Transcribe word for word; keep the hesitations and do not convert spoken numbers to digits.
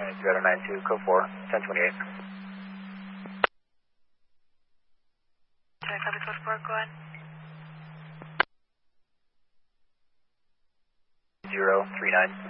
zero nine two, code four, ten twenty-eight. Can I copy code four, go ahead. zero three nine.